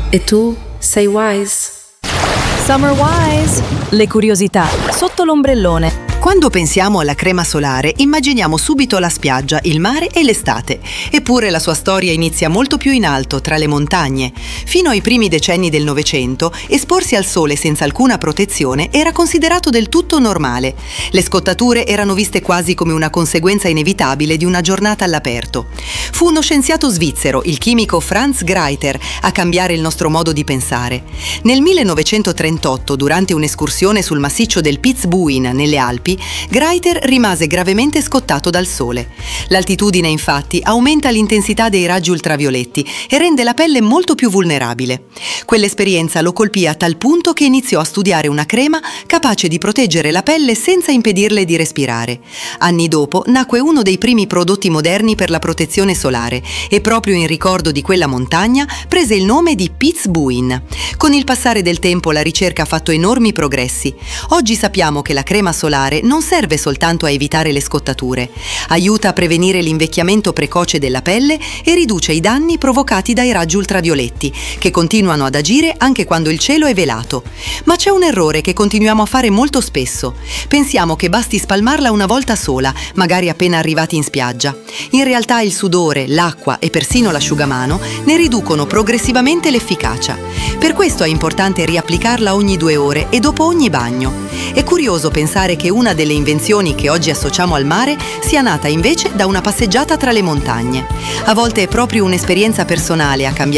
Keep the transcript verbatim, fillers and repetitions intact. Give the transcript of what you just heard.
E tu sei wise? Summer Wise! Le curiosità sotto l'ombrellone. Quando pensiamo alla crema solare, immaginiamo subito la spiaggia, il mare e l'estate. Eppure la sua storia inizia molto più in alto, tra le montagne. Fino ai primi decenni del Novecento, esporsi al sole senza alcuna protezione era considerato del tutto normale. Le scottature erano viste quasi come una conseguenza inevitabile di una giornata all'aperto. Fu uno scienziato svizzero, il chimico Franz Greiter, a cambiare il nostro modo di pensare. Nel millenovecentotrentotto, durante un'escursione sul massiccio del Piz-Buin, nelle Alpi, Greiter rimase gravemente scottato dal sole. L'altitudine, infatti, aumenta l'intensità dei raggi ultravioletti e rende la pelle molto più vulnerabile. Quell'esperienza lo colpì a tal punto che iniziò a studiare una crema capace di proteggere la pelle senza impedirle di respirare. Anni dopo nacque uno dei primi prodotti moderni per la protezione solare e proprio in ricordo di quella montagna prese il nome di Piz-Buin. Con il passare del tempo la ricerca ha fatto enormi progressi. Oggi sappiamo che la crema solare non serve soltanto a evitare le scottature, aiuta a prevenire l'invecchiamento precoce della pelle e riduce i danni provocati dai raggi ultravioletti, che continuano ad agire anche quando il cielo è velato. Ma c'è un errore che continuiamo a fare molto spesso. Pensiamo che basti spalmarla una volta sola, magari appena arrivati in spiaggia. In realtà il sudore, l'acqua e persino l'asciugamano ne riducono progressivamente l'efficacia. Per questo è importante riapplicarla ogni due ore e dopo ogni bagno. È curioso pensare che una delle invenzioni che oggi associamo al mare sia nata invece da una passeggiata tra le montagne. A volte è proprio un'esperienza personale a cambiare